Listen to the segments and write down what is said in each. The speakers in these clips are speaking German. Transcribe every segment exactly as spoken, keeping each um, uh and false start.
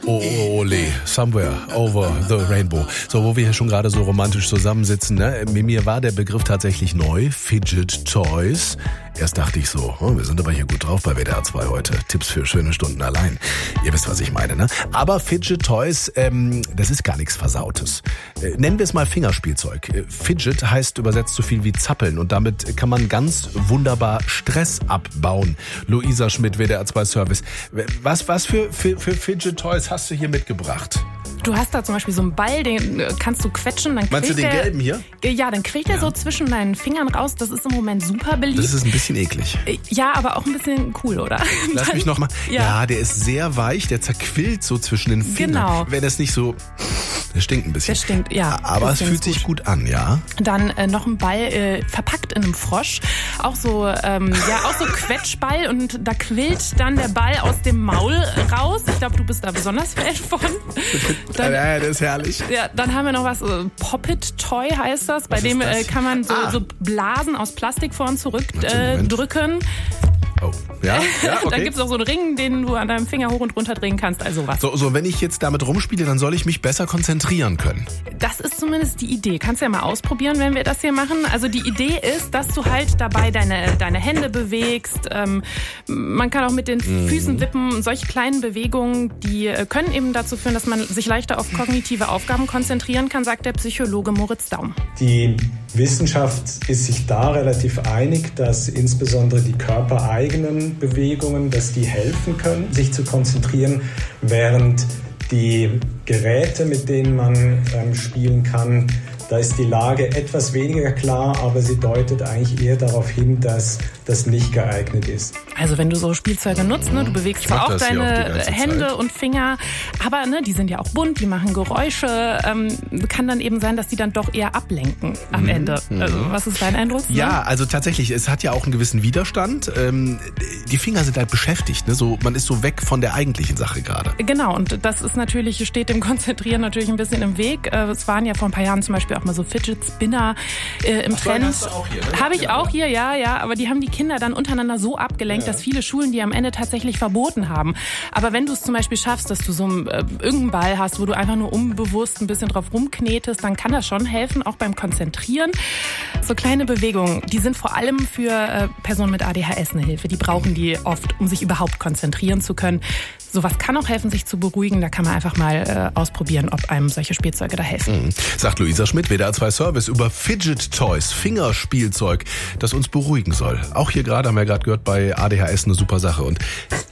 Oh, ole, somewhere over the rainbow. So, wo wir hier schon gerade so romantisch zusammensitzen, ne? Mir war der Begriff tatsächlich neu, Fidget Toys. Erst dachte ich so, oh, wir sind aber hier gut drauf bei W D R zwei heute. Tipps für schöne Stunden allein. Ihr wisst, was ich meine, ne? Aber Fidget Toys, ähm, das ist gar nichts Versautes. Äh, nennen wir es mal Fingerspielzeug. Äh, Fidget heißt übersetzt so viel wie zappeln und damit kann man ganz wunderbar Stress abbauen. Luisa Schmidt, W D R zwei Service. Was, was für, für, für Fidget Toys hast du hier mitgebracht? Du hast da zum Beispiel so einen Ball, den kannst du quetschen. Dann Meinst du den der, gelben hier? Ja, dann quillt der ja. so zwischen deinen Fingern raus. Das ist im Moment super beliebt. Das ist ein bisschen eklig. Ja, aber auch ein bisschen cool, oder? Lass dann, mich noch mal. Ja. ja, der ist sehr weich, der zerquillt so zwischen den Fingern. Genau. Wenn das nicht so... Der stinkt ein bisschen. Der stinkt, ja. Aber es fühlt sich gut an, ja. Dann äh, noch ein Ball äh, verpackt in einem Frosch. Auch so, ähm, ja, auch so Quetschball und da quillt dann der Ball aus dem Maul raus. Ich glaube, du bist da besonders Fan von. Dann, ja, das ist herrlich. Ja, dann haben wir noch was, äh, Pop-It-Toy heißt das. Bei was dem das? Äh, kann man so, ah. so Blasen aus Plastik vor und zurück äh, drücken. Oh, ja, ja, okay. Dann gibt es auch so einen Ring, den du an deinem Finger hoch und runter drehen kannst, also was. So, so, wenn ich jetzt damit rumspiele, dann soll ich mich besser konzentrieren können. Das ist zumindest die Idee. Kannst du ja mal ausprobieren, wenn wir das hier machen. Also die Idee ist, dass du halt dabei deine, deine Hände bewegst. Ähm, man kann auch mit den mhm. Füßen wippen. Solche kleinen Bewegungen, die können eben dazu führen, dass man sich leichter auf kognitive Aufgaben konzentrieren kann, sagt der Psychologe Moritz Daum. Die Wissenschaft ist sich da relativ einig, dass insbesondere die körpereigenen Bewegungen, dass die helfen können, sich zu konzentrieren, während die Geräte, mit denen man ähm, spielen kann, da ist die Lage etwas weniger klar, aber sie deutet eigentlich eher darauf hin, dass das nicht geeignet ist. Also wenn du so Spielzeuge nutzt, ne, du bewegst zwar auch deine auch Hände Zeit. und Finger, aber ne, die sind ja auch bunt, die machen Geräusche. Ähm, kann dann eben sein, dass die dann doch eher ablenken am mhm. Ende. Also, was ist dein Eindruck? Ja, ne? also tatsächlich, es hat ja auch einen gewissen Widerstand. Ähm, die Finger sind halt beschäftigt, ne? So, man ist so weg von der eigentlichen Sache gerade. Genau, und das ist natürlich, steht dem Konzentrieren natürlich ein bisschen im Weg. Äh, es waren ja vor ein paar Jahren zum Beispiel auch mal so Fidget Spinner äh, im Ach, Trend. hast du auch hier, ne? Habe ich ja, auch hier, ja, ja. Aber die haben die Kinder dann untereinander so abgelenkt, ja. dass viele Schulen die am Ende tatsächlich verboten haben. Aber wenn du es zum Beispiel schaffst, dass du so einen, äh, irgendeinen Ball hast, wo du einfach nur unbewusst ein bisschen drauf rumknetest, dann kann das schon helfen, auch beim Konzentrieren. So kleine Bewegungen, die sind vor allem für äh, Personen mit A D H S eine Hilfe. Die brauchen die oft, um sich überhaupt konzentrieren zu können. Sowas kann auch helfen, sich zu beruhigen. Da kann man einfach mal äh, ausprobieren, ob einem solche Spielzeuge da helfen. Mhm. Sagt Luisa Schmidt, W D R zwei Service, über Fidget Toys, Fingerspielzeug, das uns beruhigen soll. Auch hier gerade, haben wir gerade gehört, bei A D H S eine super Sache. Und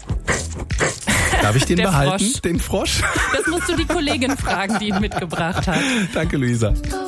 darf ich den Der behalten, Frosch. den Frosch? Das musst du die Kollegin fragen, die ihn mitgebracht hat. Danke, Luisa.